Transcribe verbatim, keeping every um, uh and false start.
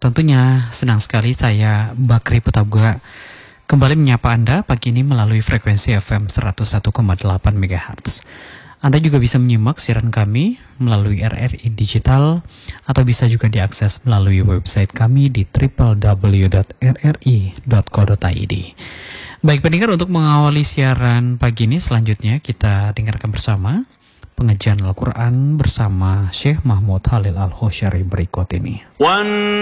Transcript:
tentunya senang sekali saya Bakri Putapgua kembali menyapa Anda pagi ini melalui frekuensi F M seratus satu koma delapan megahertz. Anda juga bisa menyimak siaran kami melalui R R I Digital atau bisa juga diakses melalui website kami di w w w dot r r i dot co dot i d. Baik pendengar, untuk mengawali siaran pagi ini selanjutnya kita dengarkan bersama pengajian Al-Quran bersama Syekh Mahmud Halil Al-Hosyari berikut ini. One